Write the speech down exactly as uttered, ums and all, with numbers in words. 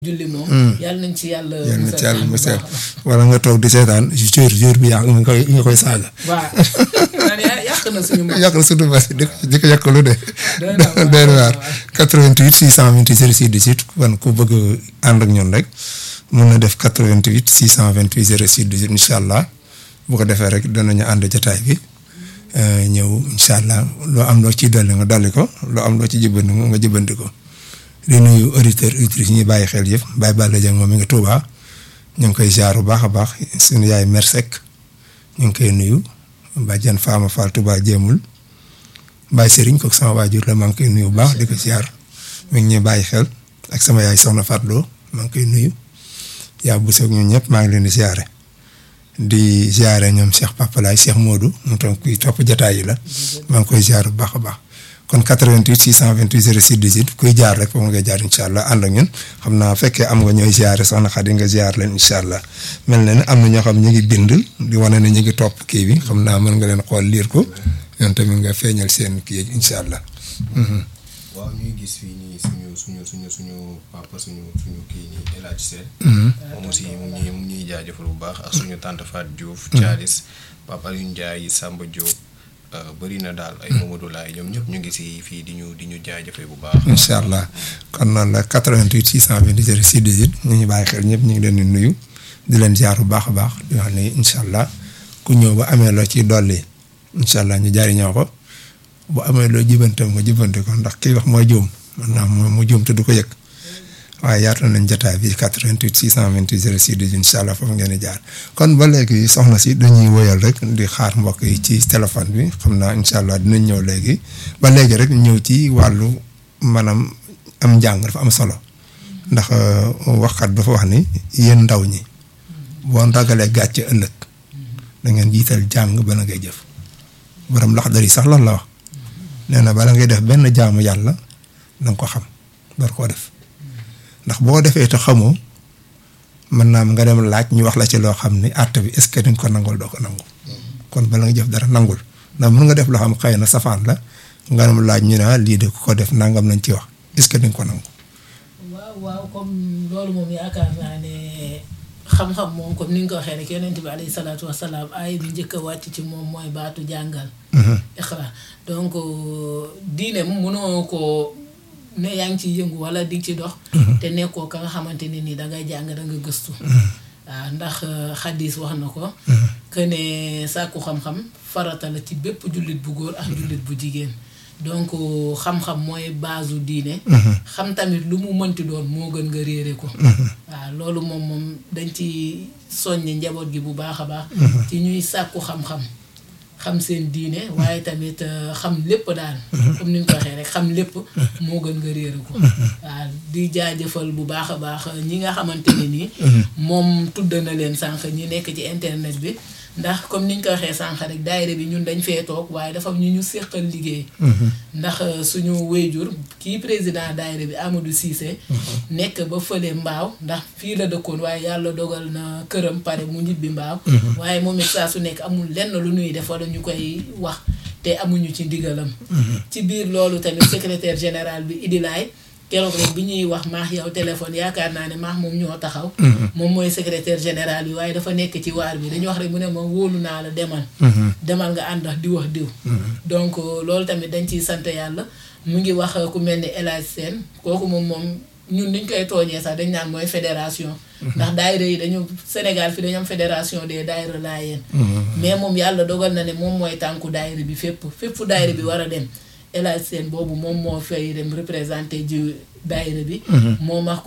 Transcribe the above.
julli moom. yàlla nañ ci yàlla. yàlla nañ ci yàlla musal wala nga toog di seetaan jour jour bi yàq nga koy nga koy saaga. waaw yàq na suñu mbokk. yàq na suñu mbokk di ko di ko yàq lu de. doy na waar quatre-vingt-huit six cent vingt-huit zéro six dix-huit kon ku bëgg ànd ak ñun rek mun na def quatre-vingt-huit six cent vingt-huit zéro six dix-huit incha allah bu ko defee rek danañu ànd jotaay bi ñëw incha allah loo am loo ciy dolli nga dolli ko loo am loo ci jëbandi nga jëbandi ko. di nuyu auditeurs auditrices yi ñuy bàyyi xel yëpp Baye Balla Dieng moom mi nga Touba ñu ngi koy jaar bu baax a baax suñu yaay Mersek ñu ngi koy nuyu Badiane Fama Fall Touba jéemul Baye Serigne kooku sama waajur la maa ngi koy nuyu bu baax di ko ziar mi ngi ñuy bàyyi xel ak sama yaay Soxna Fatou maa ngi koy nuyu yaa bu soog ñun ñëpp maa ngi leen di ziare di ziare ñoom Cheikh Papa Laye Cheikh Modou mu tam kuy topp jotaay yi la maa ngi koy ziar bu baax a baax. kon quatre-vingt-huit six cent vingt-huit zéro six dix-huit kuy jaar rek foofu nga jaar incha allah ànd ak ñun xam naa fekkee am nga ñooy ziare soxna Xadi nga ziar leen incha allah mel na ne am na ñoo xam ñu ngi bind di wane ne ñu ngi topp kii bi xam naa mën nga leen xool liir ko ñoom tamit nga feeñal seen kii incha allah. waaw ñuy gis fii nii suñu suñu suñu suñu papa suñu suñu kii nii El Hadj Sène. moom aussi mu ngi ñuy mu ngi ñuy jaajëfal bu baax ak suñu tante Fatou Diouf. Thialis Papa Alioune Ndiaye Samba Diop. bëri na daal ay Mamadou Laye ñoom ñëpp ñu ngi si fii di ñu di ñu jaajëfee bu baax. incha allah kon noonu la quatre-vingt-huit six cent vingt zéro six dix-huit ñu ngi bàyyi xel ñëpp ñu ngi leen di nuyu di leen ziar bu baax a baax di wax ne incha allah ku ñëw ba amee loo ciy dolli incha allah ñu jariñoo ko bu amee loo jubbanteem nga jubbante ko ndax kii wax mooy juum man naa mu juum te du ko yëg waaye yaatal nañ jotaay bi quatre-vingt-huit six cent vingt zéro six dix-huit incha allah foofu ngeen di jaar kon ba léegi soxna si dañuy woyal rek di xaar mbokk yi ci téléphone bi xam naa incha allah dinañ ñëw léegi ba léegi rek ñëw ci wàllu maanaam am njàng dafa am solo ndax waxkat dafa wax ni yéen ndaw ñi boo ragalee gàcce ëllëg da ngeen jiital jàng bala ngay jëf borom Laxdari sax loolu la wax nee na bala ngay def benn jaamu yàlla danga ko xam door koo def. ndax boo defee te xamoo mën naa nga dem laaj ñu wax la ci loo xam ni àtte bi est-ce que dañ ko nangul doo ko nangu kon bala nga jëf dara nangul ndax mën nga def loo xam xëy na safaan la nga dem laaj ñu ne lii de ku ko def nangam nañ ci wax est-ce que dañ ko nangu. waaw waaw comme loolu moom yaakaar naa ne xam-xam moom comme ni nga ko waxee rek yonent bi alayhi salaatu wa salaam ay bi njëkk a wàcc ci moom mooy baatu jàngal. iqra donc diine mu mënoo ko. ne yaa ngi ciy yëngu wala di ci dox. te nekkoo ka nga xamante ne ni dangay jàng danga gëstu. waaw ndax xadis wax na ko. que ne sàkku xam-xam farata la ci bépp jullit bu góor ak jullit bu jigéen. donc xam-xam mooy base diine. xam tamit lu mu mënti doon moo gën nga réere ko. waaw loolu moom moom dañ ci soññi njaboot gi bu baax a baax. ci ñuy sàkku xam-xam. xam seen diine waaye tamit xam lépp daal comme ni nga ko waxee rek xam lépp moo gën nga réere ko waaw di jaajëfal bu baax a baax ñi nga xamante ne nii moom tudd na leen sànq ñi nekk ci internet bi ndax comme ni ñu ko waxee sànq rek daayira bi ñun dañ fee toog waaye dafa ñu ñu séqal liggéey ndax suñu wéyjur kii président daayira bi Amadou Cissé nekk ba fële mbaaw ndax fii la dëkkoon waaye yàlla dogal na këram pare mu ñibbi mbaaw waaye moom it saa su nekk amul lenn lu ñuy def wala ñu koy wax te amuñu ci ndigalam ci biir loolu tamit secrétaire général bi Idilaay keroog rek bi ñuy wax maax yow téléphone yaakaar naa ne maax moom ñoo taxaw moom mooy secrétaire général bi waaye dafa nekk ci waar bi dañu wax rek mu ne ma wóolu naa la demal demal nga ànd ak di wax diw donc loolu tamit dañ ciy sant yàlla mu ngi wax ku mel ni El Hadj Sène kooku moom moom ñun niñ koy tooñee sax dañ naan mooy fédération ndax daayira yi dañu Sénégal fi dañu am fédération des daayira laayeen mais moom yàlla dogal na ne moom mooy tànku daayira bi fépp fépp fu daayira bi war a dem El Hadj Sène boobu moom moo fay dem représenté ji daayira bi moo wax